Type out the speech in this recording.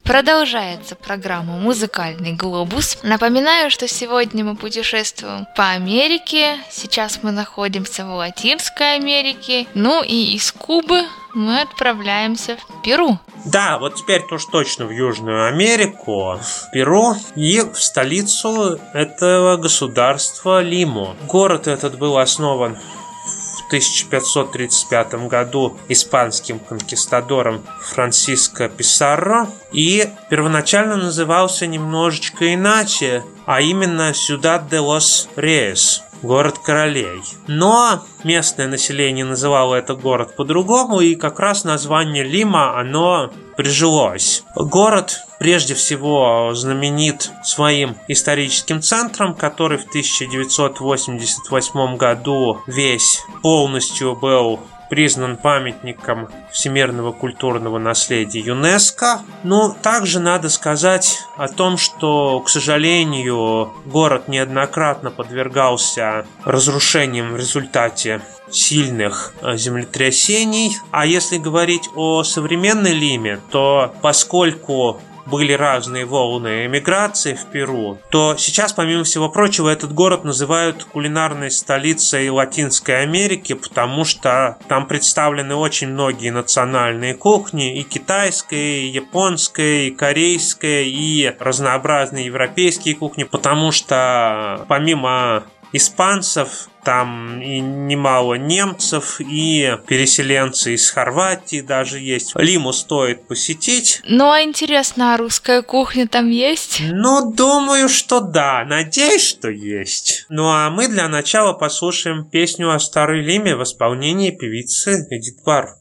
Продолжается программа «Музыкальный глобус». Напоминаю, что сегодня мы путешествуем по Америке. Сейчас мы находимся в Латинской Америке. Ну и из Кубы мы отправляемся в Перу. Да, вот теперь-то уж точно в Южную Америку, в Перу и в столицу этого государства Лиму. Город этот был основан в 1535 году испанским конкистадором Франсиско Писарро и первоначально назывался немножечко иначе, а именно Сьюдад де лос Рейс, город королей. Но местное население называло этот город по-другому, и как раз название Лима, оно прижилось. Город прежде всего знаменит своим историческим центром, который в 1988 году весь полностью был признан памятником всемирного культурного наследия ЮНЕСКО. Но также надо сказать о том, что, к сожалению, город неоднократно подвергался разрушениям в результате сильных землетрясений. А если говорить о современной Лиме, то поскольку были разные волны эмиграции в Перу, то сейчас, помимо всего прочего, этот город называют кулинарной столицей Латинской Америки, потому что там представлены очень многие национальные кухни, и китайская, и японская, и корейская, и разнообразные европейские кухни, потому что помимо испанцев там и немало немцев, и переселенцы из Хорватии даже есть. Лиму стоит посетить. Ну, а интересно, а русская кухня там есть? Ну, думаю, что да. Надеюсь, что есть. Ну, а мы для начала послушаем песню о Старой Лиме в исполнении певицы Эдит Бар.